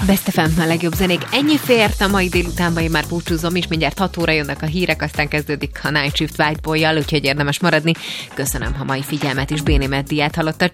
Best FM, a legjobb zenék. Ennyi fért a mai délutánban, én már búcsúzom, és mindjárt 6 óra jönnek a hírek, aztán kezdődik a Night Shift White Boy-jal, úgyhogy érdemes maradni. Köszönöm a mai figyelmet, és Béni Meddiát hallottad.